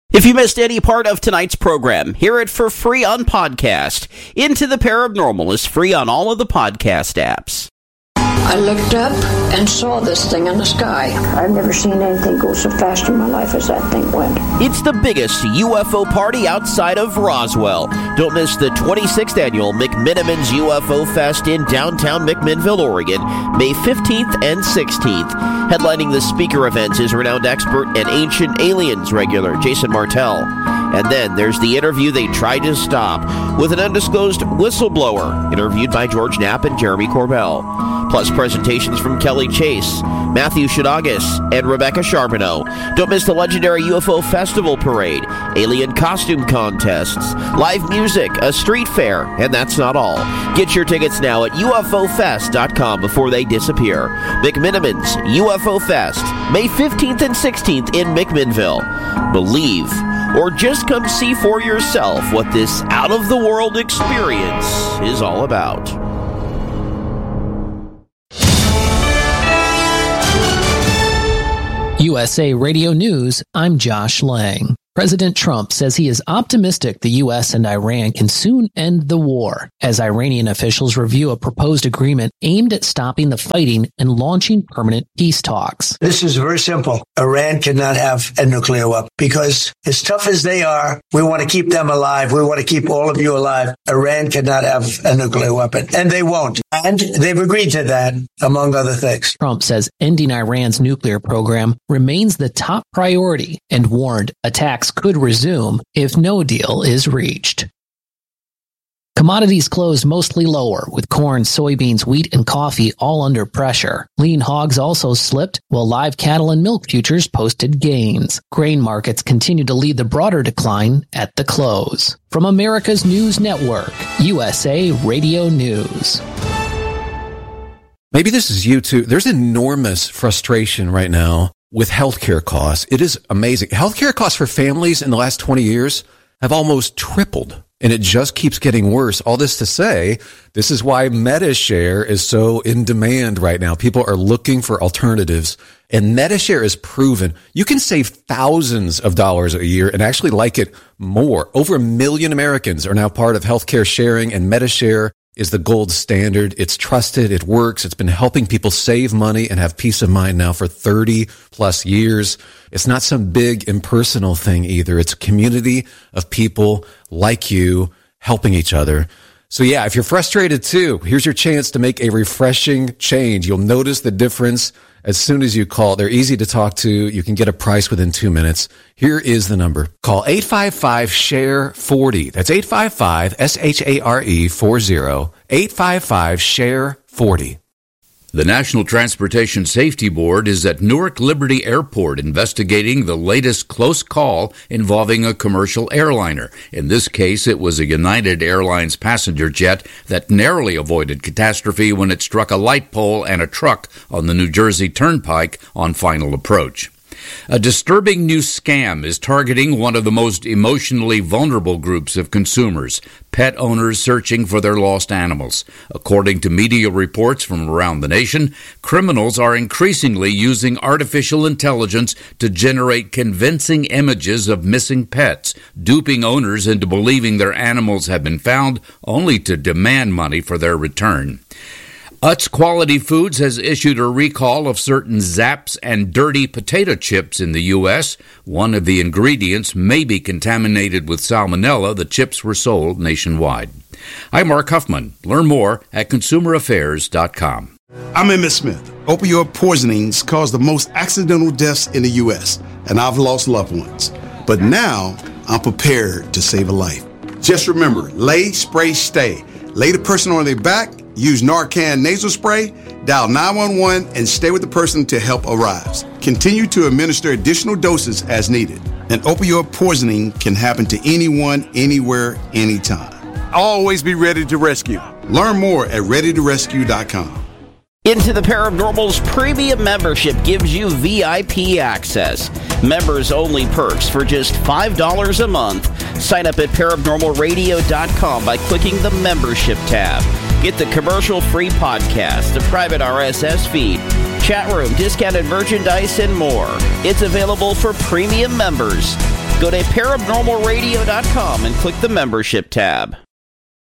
If you missed any part of tonight's program, hear it for free on podcast. Into the Paranormal is free on all of the podcast apps. I looked up and saw this thing in the sky. I've never seen anything go so fast in my life as that thing went. It's the biggest UFO party outside of Roswell. Don't miss the 26th annual McMinimans UFO Fest in downtown McMinnville, Oregon, May 15th and 16th. Headlining the speaker events is renowned expert and Ancient Aliens regular Jason Martell. And then there's the interview they tried to stop with an undisclosed whistleblower, interviewed by George Knapp and Jeremy Corbell. Plus presentations from Kelly Chase, Matthew Shadagas, and Rebecca Charbonneau. Don't miss the legendary UFO Festival Parade, alien costume contests, live music, a street fair, and that's not all. Get your tickets now at UFOfest.com before they disappear. McMinimans UFO Fest, May 15th and 16th in McMinnville. Believe, or just come see for yourself what this out-of-the-world experience is all about. USA Radio News, I'm Josh Lang. President Trump says he is optimistic the U.S. and Iran can soon end the war, as Iranian officials review a proposed agreement aimed at stopping the fighting and launching permanent peace talks. This is very simple. Iran cannot have a nuclear weapon because as tough as they are, we want to keep them alive. We want to keep all of you alive. Iran cannot have a nuclear weapon, and they won't. And they've agreed to that, among other things. Trump says ending Iran's nuclear program remains the top priority and warned attacks could resume if no deal is reached. Commodities closed mostly lower, with corn, soybeans, wheat, and coffee all under pressure. Lean hogs also slipped, while live cattle and milk futures posted gains. Grain markets continue to lead the broader decline at the close. From America's News Network, USA Radio News. Maybe this is you too. There's enormous frustration right now with healthcare costs. It is amazing. Healthcare costs for families in the last 20 years have almost tripled, and it just keeps getting worse. All this to say, this is why MediShare is so in demand right now. People are looking for alternatives, and MediShare is proven. You can save thousands of dollars a year and actually like it more. Over 1 million Americans are now part of healthcare sharing, and MediShare is the gold standard. It's trusted. It works. It's been helping people save money and have peace of mind now for 30 plus years. It's not some big impersonal thing either. It's a community of people like you helping each other. So yeah, if you're frustrated too, here's your chance to make a refreshing change. You'll notice the difference as soon as you call. They're easy to talk to. You can get a price within 2 minutes. Here is the number. Call 855-SHARE-40. That's 855-SHARE-40. 855-SHARE-40. The National Transportation Safety Board is at Newark Liberty Airport investigating the latest close call involving a commercial airliner. In this case, it was a United Airlines passenger jet that narrowly avoided catastrophe when it struck a light pole and a truck on the New Jersey Turnpike on final approach. A disturbing new scam is targeting one of the most emotionally vulnerable groups of consumers, pet owners searching for their lost animals. According to media reports from around the nation, criminals are increasingly using artificial intelligence to generate convincing images of missing pets, duping owners into believing their animals have been found, only to demand money for their return. Utz Quality Foods has issued a recall of certain Zapp's and Dirty potato chips in the U.S. One of the ingredients may be contaminated with salmonella. The chips were sold nationwide. I'm Mark Huffman. Learn more at ConsumerAffairs.com. I'm Emmett Smith. Opioid poisonings cause the most accidental deaths in the U.S., and I've lost loved ones. But now I'm prepared to save a life. Just remember, lay, spray, stay. Lay the person on their back, use Narcan nasal spray, dial 911, and stay with the person till help arrives. Continue to administer additional doses as needed. An opioid poisoning can happen to anyone, anywhere, anytime. Always be ready to rescue. Learn more at ReadyToRescue.com. Into the Paranormal's premium membership gives you VIP access. Members-only perks for just $5 a month. Sign up at ParanormalRadio.com by clicking the membership tab. Get the commercial-free podcast, the private RSS feed, chat room, discounted merchandise, and more. It's available for premium members. Go to paranormalradio.com and click the membership tab.